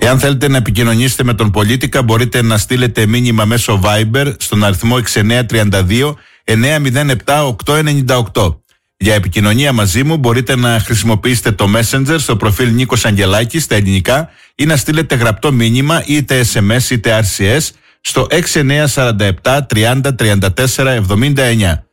Εάν θέλετε να επικοινωνήσετε με τον Πολίτικα, μπορείτε να στείλετε μήνυμα μέσω Viber στον αριθμό 6932 907 898. Για επικοινωνία μαζί μου μπορείτε να χρησιμοποιήσετε το Messenger στο προφίλ Νίκος Αγγελάκης στα ελληνικά ή να στείλετε γραπτό μήνυμα είτε SMS είτε RCS στο 6947 30 34 79.